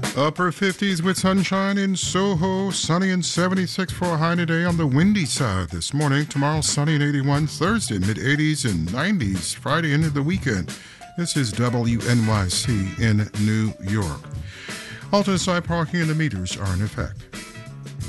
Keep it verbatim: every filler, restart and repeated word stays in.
Upper fifties with sunshine in Soho, sunny and seventy-six for a high today on the windy side this morning. Tomorrow, sunny and eighty-one. Thursday, mid-eighties and nineties. Friday into the weekend. This is W N Y C in New York. Alternate side parking and the meters are in effect.